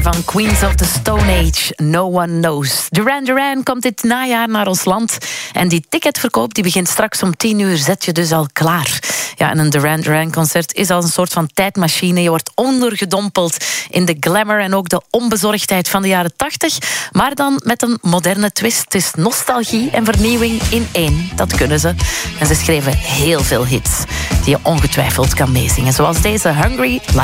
van Queens of the Stone Age, No One Knows. Duran Duran komt dit najaar naar ons land. En die ticketverkoop die begint straks om 10:00. Zet je dus al klaar. Ja, en een Duran Duran concert is als een soort van tijdmachine. Je wordt ondergedompeld in de glamour en ook de onbezorgdheid van de jaren 80. Maar dan met een moderne twist. Het is nostalgie en vernieuwing in één. Dat kunnen ze. En ze schreven heel veel hits die je ongetwijfeld kan meezingen. Zoals deze Hungry Like